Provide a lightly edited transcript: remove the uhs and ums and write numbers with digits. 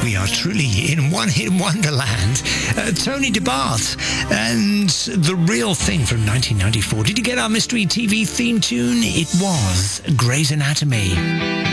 we are truly in one-hit wonderland. Tony DeBart and The Real Thing from 1994. Did you get our mystery TV theme tune? It was Grey's Anatomy.